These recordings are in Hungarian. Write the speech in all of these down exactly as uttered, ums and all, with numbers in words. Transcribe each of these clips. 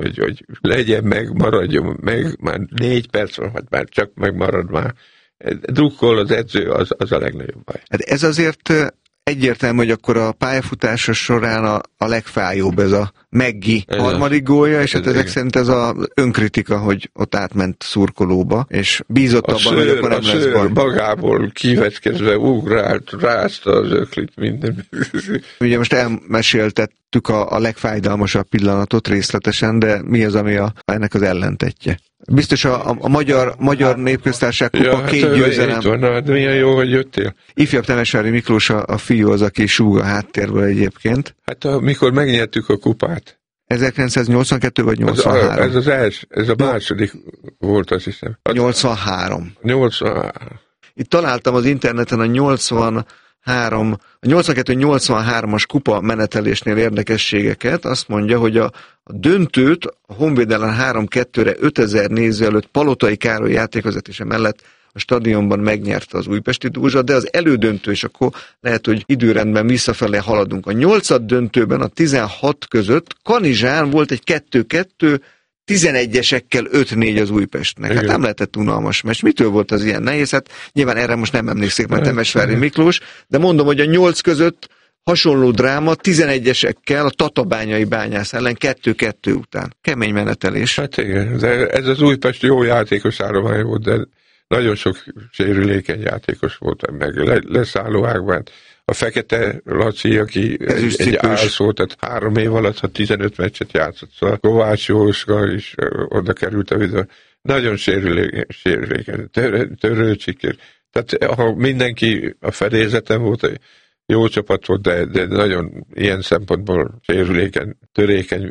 hogy, hogy legyen meg, maradjon meg, már négy perc van, hát már csak megmarad már. Drukkol az edző, az, az a legnagyobb baj. Hát ez azért egyértelmű, hogy akkor a pályafutása során a, a legfájóbb ez a Meggi harmadik gólja, és hát ezek szerint ez az önkritika, hogy ott átment szurkolóba, és bízott abban, szőr, hogy akkor nem lesz baj. Magából kivetkezve ugrált, rázta az öklit, minden. Ugye most elmeséltettük a, a legfájdalmasabb pillanatot részletesen, de mi az, ami a, ennek az ellentetje? Biztos a, a, a magyar, magyar népköztársaság kupa ja, két hát győzelem. Van, hát milyen jó, hogy jöttél. Ifjabb Temesvári Miklós a, a fiú az, aki súg a háttérből egyébként. Hát amikor megnyertük a kupát. ezerkilencszáznyolcvankettő vagy nyolcvanhárom? Ez, a, ez az első, ez a második volt, azt hiszem. Az nyolcvanhárom. nyolcvanhárom. Itt találtam az interneten a nyolcvanhárom, a nyolcvankettő nyolcvanhármas kupa menetelésnél érdekességeket. Azt mondja, hogy a, a döntőt a Honvéd ellen három kettőre ötezer néző előtt Palotai Károly játékvezetése mellett a stadionban megnyerte az Újpesti Dózsa, de az elődöntő, és akkor lehet, hogy időrendben visszafele haladunk. A nyolcad döntőben a tizenhat között Kanizsán volt egy kettő kettő, tizenegyesekkel öt négy az Újpestnek. Hát nem lehetett unalmas meccs. Mitől volt az ilyen nehéz? Hát nyilván erre most nem emlékszik, mert Temesvári Miklós, de mondom, hogy a nyolc között hasonló dráma tizenegyesekkel a Tatabányai Bányász ellen kettő kettő után. Kemény menetelés. Hát igen, de ez az Újpest jó játékos állomány volt, de nagyon sok sérülékeny játékos volt, meg leszálló ágban. A Fekete Laci, aki egy, egy álszó, tehát három év alatt, ha tizenöt meccset játszott, szóval Kovács Jóska is oda került a videó. Nagyon sérülékeny, törőcsikért. Tehát ha mindenki a fedélzeten volt, jó csapat volt, de, de nagyon ilyen szempontból sérülékeny, törékeny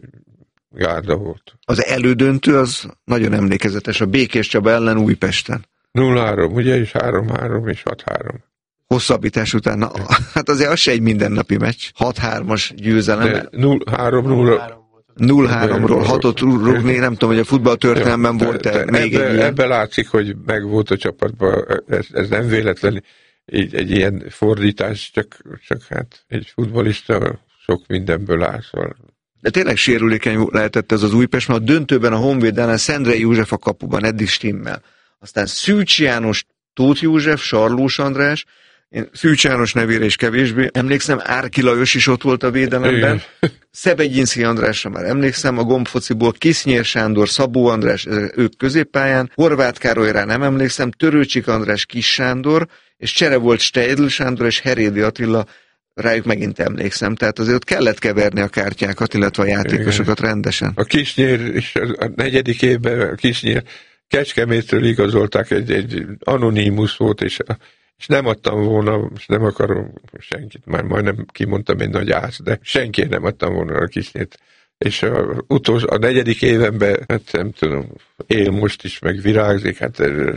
gárda volt. Az elődöntő az nagyon emlékezetes, a Békés Csaba ellen Újpesten. nulla három, ugye, és három három, és hat három. Hosszabbítás után, na, hát azért az se egy mindennapi meccs. hat hármas győzelem. nulla három nulla nulla háromról hatot rúgni, nem tudom, hogy a futballtörténelemben ja, volt-e még ebbe, egy ilyen. Ebben látszik, hogy megvolt a csapatban, ez, ez nem véletlen, egy, egy ilyen fordítás, csak, csak hát egy futballista sok mindenből áll, szóval. De tényleg sérülékeny lehetett ez az Újpest, mert a döntőben a Honvéd ellen Szendrei József a kapuban, eddig stimmel. Aztán Szűcs János, Tóth József, Sarlós András, én Szűcs János nevére is kevésbé emlékszem, Árki Lajos is ott volt a védelemben, Szebegyinszky Andrásra már emlékszem, a gombfociból Kisznyér Sándor, Szabó András, ők középpályán, Horváth Károlyra nem emlékszem, Törőcsik András, Kis Sándor, és csere volt Steidl Sándor és Herédi Attila, rájuk megint emlékszem, tehát azért ott kellett keverni a kártyákat, illetve a játékosokat igen. rendesen. A Kisnyér is a negyedik évben a Kisnyér Kecskemétről igazolták, egy, egy anonimus volt, és, és nem adtam volna, és nem akarom senkit, már majdnem kimondtam egy nagy ász, de senki nem adtam volna a Kisnyét. És a, utolsó, a negyedik évenben, hát nem tudom, él most is, meg virágzik, hát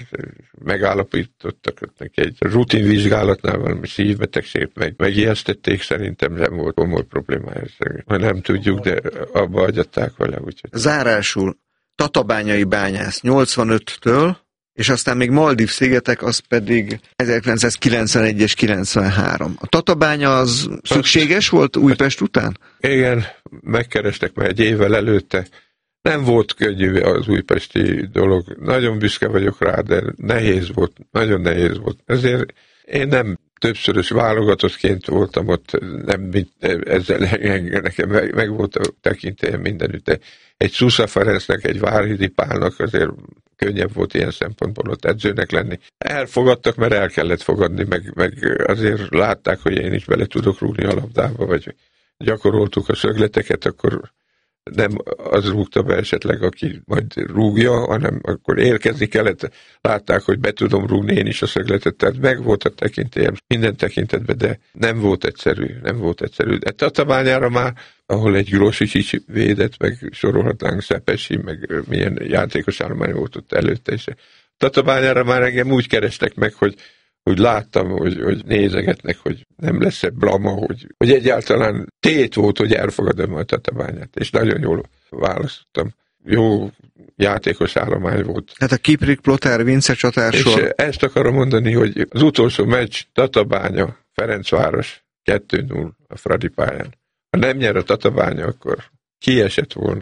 megállapítottak neki egy rutinvizsgálatnál valami szívbetegség, meg megijesztették, szerintem nem volt komoly problémája. Nem tudjuk, de abba agyatták vele. Úgyhogy. Zárásul Tatabányai Bányász nyolcvanöttől, és aztán még Maldív-szigetek, az pedig ezerkilencszázkilencvenegy és kilencvenhárom. A Tatabánya az szükséges volt Újpest után? Igen, megkerestek már egy évvel előtte. Nem volt könnyű az újpesti dolog. Nagyon büszke vagyok rá, de nehéz volt, nagyon nehéz volt. Ezért én nem többszörös válogatottként voltam ott, nem, ezzel nekem meg, meg volt a tekintélyem mindenütt, de egy Szusza Ferencnek, egy Várhidi Pálnak azért könnyebb volt ilyen szempontból ott edzőnek lenni. Elfogadtak, mert el kellett fogadni, meg, meg azért látták, hogy én is bele tudok rúgni a labdába, vagy gyakoroltuk a szögleteket, akkor nem az rúgta be esetleg, aki majd rúgja, hanem akkor érkezni kellett. Látták, hogy be tudom rúgni én is a szögletet, tehát meg volt a tekintélyem minden tekintetben, de nem volt egyszerű, nem volt egyszerű. De Tatabányára már, ahol egy Grosics is védett, meg sorolhatnánk Szepesi, meg milyen játékos állomány volt ott előtte is. Tatabányára már engem úgy kerestek meg, hogy hogy láttam, hogy, hogy nézegetnek, hogy nem lesz-e blama, hogy, hogy egyáltalán tét volt, hogy elfogadom a Tatabányát, és nagyon jól választottam. Jó játékos állomány volt. Hát a Kiprik, Plotár, Vince csatársor. És ezt akarom mondani, hogy az utolsó meccs Tatabánya, Ferencváros kettő null a Fradi pályán. Ha nem nyer a Tatabánya, akkor kiesett volna.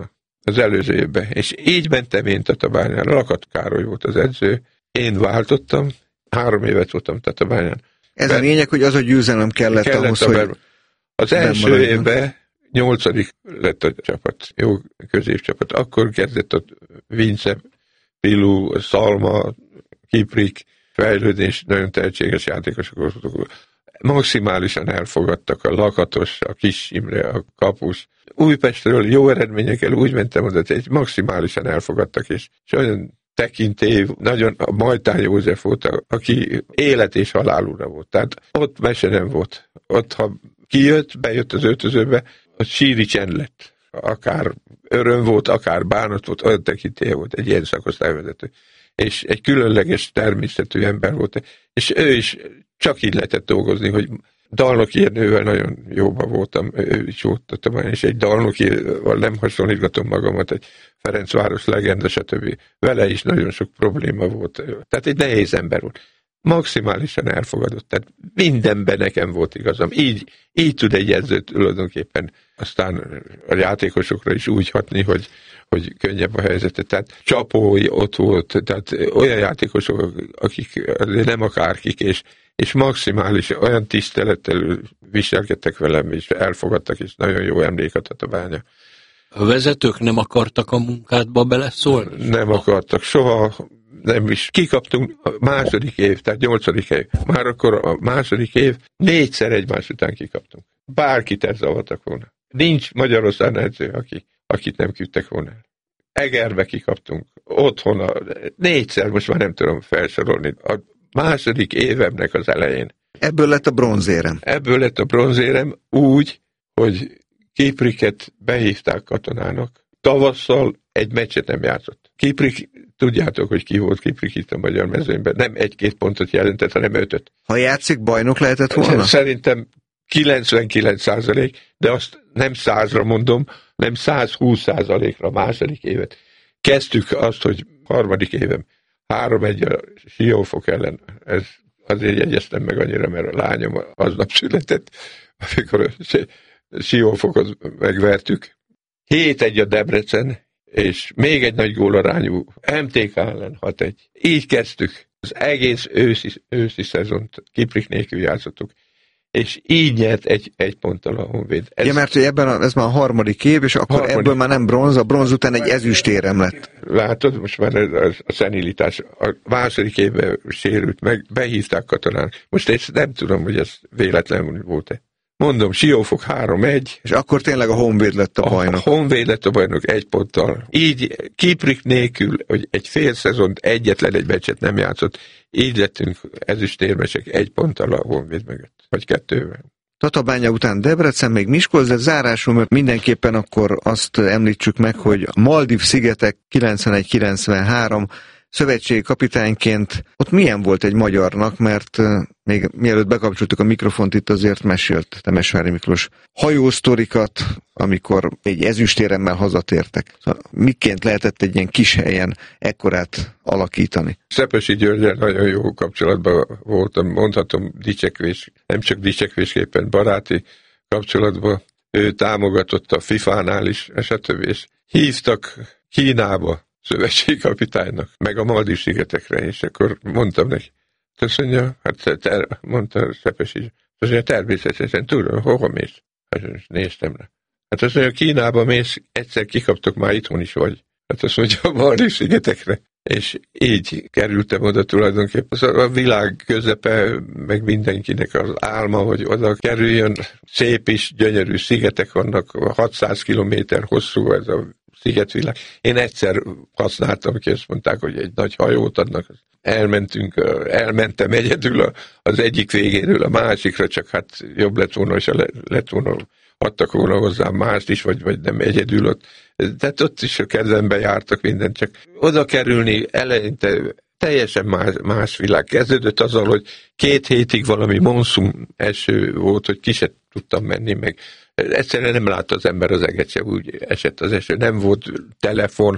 az előző évben. És így mentem én Tatabányára, Lakat Károly volt az edző, én váltottam, három évet voltam Tatabányán. Ez Be, a lényeg, hogy az a győzelem kellett, kellett ahhoz, hogy... Az első évben nyolcadik lett a csapat, jó középcsapat. Akkor kezdett a Vince, Pilu, Szalma, Kiprik fejlődés, nagyon tehetséges játékosok. Maximálisan elfogadtak a Lakatos, a Kis Imre, a Kapus. Újpestről jó eredményekkel úgy mentem oda, hogy maximálisan elfogadtak, és, és olyan tekintély, nagyon a Majtán József volt, aki élet és halál ura volt. Tehát ott mese nem volt. Ott, ha kijött, bejött az öltözőbe, ott síri csend lett. Akár öröm volt, akár bánat volt, olyan tekintélye volt, egy ilyen szakosztályvezető. És egy különleges természetű ember volt. És ő is csak így lehetett dolgozni, hogy Dalnoki nővel nagyon jóban voltam, ő is volt Tatabány, és egy Dalnokival nem hasonlítgatom magamat, egy Ferencváros legenda, stb. Vele is nagyon sok probléma volt. Tehát egy nehéz ember volt. Maximálisan elfogadott, tehát mindenben nekem volt igazam. Így, így tud egy edző tulajdonképpen aztán a játékosokra is úgy hatni, hogy, hogy könnyebb a helyzete. Tehát Csapói ott volt, tehát olyan játékosok, akik nem akárkik, és, és maximális olyan tisztelettel viselkedtek velem, és elfogadtak, és nagyon jó emlék a Tatabánya. A vezetők nem akartak a munkádba beleszólni? Nem akartak, soha nem is. Kikaptunk a második év, tehát nyolcadik év. Már akkor a második év négyszer egymás után kikaptunk. Bárkit elzavartak volna. Nincs Magyarországon edző, aki, akit nem küldtek volna. Egerbe kikaptunk, otthon a, négyszer, most már nem tudom felsorolni. A második évemnek az elején. Ebből lett a bronzérem. Ebből lett a bronzérem úgy, hogy Kipriket behívták katonának. Tavasszal egy meccset nem játszott. Kiprik, tudjátok, hogy ki volt Kiprik itt a magyar mezőnyben. Nem egy-két pontot jelentett, hanem ötöt. Ha játszik, bajnok lehetett volna? Szerintem kilencvenkilenc százalék, de azt nem százra mondom, nem százhúsz százalékra a második évet. Kezdtük azt, hogy harmadik évem három egy a Siófok ellen. Ez azért jegyeztem meg annyira, mert a lányom aznap született, amikor a Siófokot megvertük. hét egy a Debrecen, és még egy nagy gólarányú em té ká ellen hat egy. Így kezdtük. Az egész őszi, őszi szezont Kiprik nélkül játszottuk. És így nyert egy, egy ponttal a Honvéd. Ez... Ja, mert hogy ebben a, ez már a harmadik év, és akkor harmadik. Ebből már nem bronz, a bronz után egy ezüstérem lett. Látod, most már ez a szenilitás. A második évben sérült meg, behívták katonák. Most én nem tudom, hogy ez véletlenül volt-e. Mondom, Siófok három egy. És akkor tényleg a Honvéd lett a bajnok. A Honvéd lett a bajnok egy ponttal. Így Kiprik nélkül, hogy egy fél szezont egyetlen egy meccset nem játszott, így lettünk ezüstérmesek egy ponttal a Honvéd mögött. Vagy kettővel. Tatabánya után Debrecen, még Miskolc, de zárásul, mert mindenképpen akkor azt említsük meg, hogy a Maldív-szigetek kilencvenegy kilencvenhárom szövetségi kapitányként ott milyen volt egy magyarnak, mert még mielőtt bekapcsoltuk a mikrofont, itt azért mesélt Temesvári Miklós hajósztorikat, amikor egy ezüstéremmel hazatértek. Szóval miként lehetett egy ilyen kis helyen ekkorát alakítani? Szepesi Györgyel nagyon jó kapcsolatban voltam, mondhatom dicsekvés, nem csak dicsekvésképpen, baráti kapcsolatban. Ő támogatott a fifánál is, stb. És hívtak Kínába szövetségkapitánynak, meg a Maldív-szigetekre, és akkor mondtam neki, azt mondja, hát ter, mondta Szepesi, azt mondja, természetesen tudom, hova mész? Hát néztem rá. Hát azt mondja, Kínába mész, egyszer kikaptok, már itthon is vagy. Hát azt mondja, a Maldív-szigetekre. És így kerültem oda tulajdonképpen. A világ közepe, meg mindenkinek az álma, hogy oda kerüljön. Szép is, gyönyörű szigetek vannak, hatszáz kilométer hosszú ez a szigetvilág. Én egyszer használtam ki, azt mondták, hogy egy nagy hajót adnak. Elmentünk, elmentem egyedül az egyik végéről a másikra, csak hát jobb lett volna, és lett volna, adtak volna hozzám mást is, vagy, vagy nem egyedül ott. Tehát ott is a kezembe jártak minden, csak oda kerülni eleinte teljesen más, más világ. Kezdődött azzal, hogy két hétig valami monszum eső volt, hogy ki se tudtam menni, meg egyszerűen nem látta az ember az eget se, úgy esett az eső, nem volt telefon,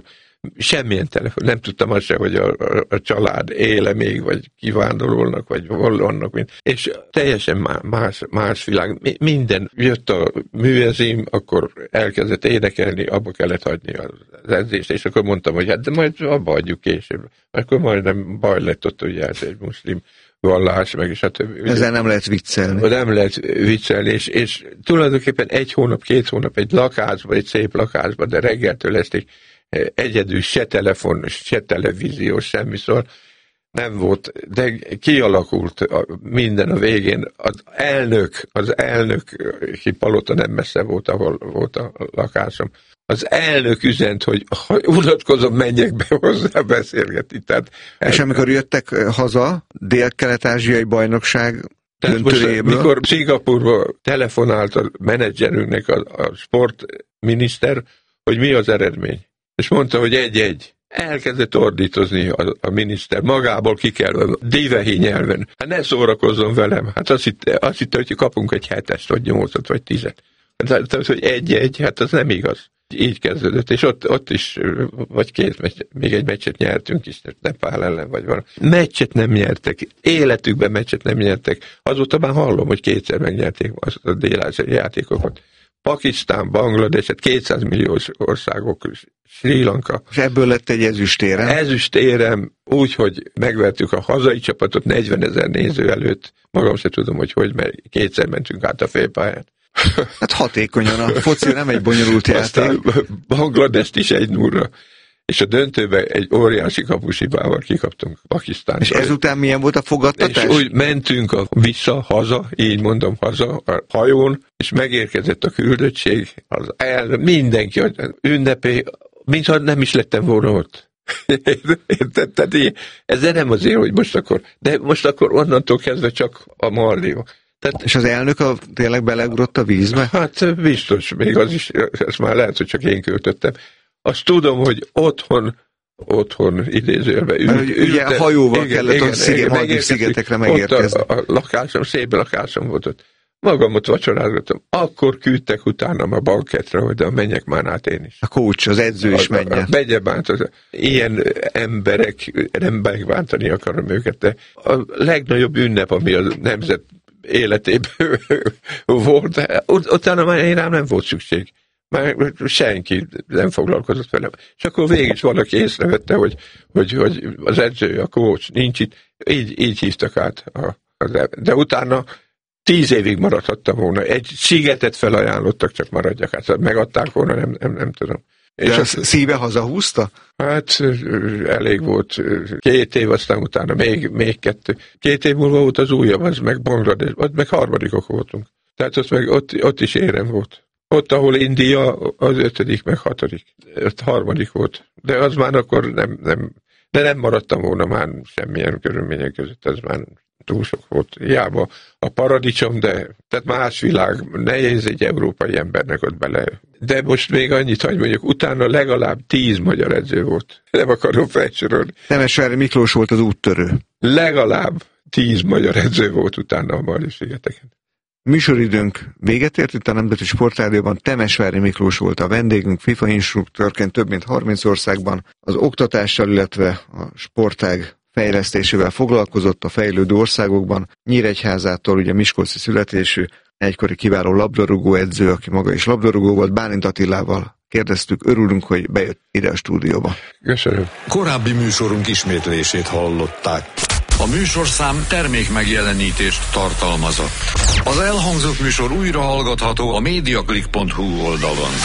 Semmilyen telefon. Nem tudtam azt sem, hogy a, a, a család éle még, vagy kivándorolnak, vagy hol vannak. Mind. És teljesen más, más világ. Minden. Jött a műezim, akkor elkezdett énekelni, abba kellett hagyni az edzést, és akkor mondtam, hogy hát de majd abba hagyjuk később. Akkor majdnem baj lett ott, ugye ez egy muszlim vallás, meg is a többi. Ezzel nem lehet viccelni. Nem lehet viccelni, és, és tulajdonképpen egy hónap, két hónap egy lakásba, egy szép lakásba, de reggeltől estig egyedül se telefon, se televízió, semmi, szóval nem volt, de kialakult a, minden a végén. Az elnök, az elnöki palota nem messze volt, ahol volt a lakásom. Az elnök üzent, hogy ha unatkozom, menjek be hozzá beszélgetni. Tehát, és amikor jöttek haza, Dél-Kelet-Ázsiai bajnokság döntőjéből? Mikor Szingapurba telefonált a menedzserünknek a, a sportminiszter, hogy mi az eredmény. És mondta, hogy egy-egy. Elkezdett ordítozni a, a miniszter, magából kikelve, divehi nyelven. Hát ne szórakozzon velem. Hát azt hitte, azt hitte, hogy kapunk egy hetest, vagy nyolcat, vagy tizet. Tehát, hogy egy-egy, hát az nem igaz. Így kezdődött, és ott, ott is, vagy két meccs, még egy meccset nyertünk is, Nepál ellen, vagy valami. Meccset nem nyertek, életükben meccset nem nyertek. Azóta már hallom, hogy kétszer megnyerték a dél-ázsiai játékokat. Pakisztán, Banglades, kétszáz milliós országok, Sri Lanka. És ebből lett egy ezüstérem? Ezüstérem, úgy, hogy megvertük a hazai csapatot negyvenezer néző előtt. Magam se tudom, hogy hogy, mert kétszer mentünk át a félpályán. Hát hatékonyan, a foci nem egy bonyolult játék. Aztán Bangladest is egy nullra. És a döntőben egy óriási kapusibával kikaptunk Pakisztán. És ezután milyen volt a fogadtatás? És úgy mentünk a, vissza, haza, így mondom, haza, a hajón, és megérkezett a küldöttség, az el, mindenki ünnepé, mintha nem is lettem volna ott. Tehát ez nem azért, hogy most akkor, de most akkor onnantól kezdve csak a Maldiv. Tehát, és az elnök a, tényleg beleugrott a vízbe? Hát biztos, még az is, ezt már lehet, hogy csak én költöttem. Azt tudom, hogy otthon, otthon idézőjelben ült. Ült, ugye a hajóval igen, kellett igen, a sziget, Maldiv szigetekre megérkezni. Ott a, a lakásom, szép lakásom volt ott. Magam ott vacsorázgattam. Akkor küldtek utánam a banketre, hogy de menjek már át én is. A coach, az edző is menjen. Megye bánt. Az, ilyen emberek, nem megbántani akarom őket, de a legnagyobb ünnep, ami a nemzet életében volt, utána már én rám nem volt szükség. Már senki nem foglalkozott velem. És akkor végig is valaki észrevette, hogy, hogy, hogy az edző, a coach nincs itt. Így, így hívtak át. A, a, de utána tíz évig maradhattam volna. Egy szigetet felajánlottak, csak maradjak át. Megadták volna, nem, nem, nem tudom. És de a szíve hazahúzta? Hát elég volt. Két év, aztán utána még, még kettő. Két év múlva volt az újabb, az meg Banglades, ott meg harmadikok voltunk. Tehát ott, meg, ott, ott is érem volt. Ott, ahol India, az ötödik, meg hatodik. Ott harmadik volt. De az már akkor nem, nem, de nem maradtam volna már semmilyen körülmények között, ez már túl sok volt. Hiába a paradicsom, de tehát más világ, nehéz egy európai embernek ott bele. De most még annyit, hogy mondjuk, utána legalább tíz magyar edző volt. Nem akarom felsorolni. Temesvári Miklós volt az úttörő. Legalább tíz magyar edző volt utána a Maldiv-szigeteken. Műsoridőnk véget ért, itt a Nemzeti Sportrádióban Temesvári Miklós volt a vendégünk, FIFA instruktőrként több mint harminc országban az oktatással, illetve a sportág fejlesztésével foglalkozott a fejlődő országokban. Nyíregyházától, ugye miskolci születésű, egykori kiváló labdarúgó edző, aki maga is labdarúgó volt, Bálint Attilával kérdeztük, örülünk, hogy bejött ide a stúdióba. Köszönöm. Korábbi műsorunk ismétlését hallották. A műsorszám termék megjelenítést tartalmazott. Az elhangzott műsor újra hallgatható a mediaclick pont hu oldalon.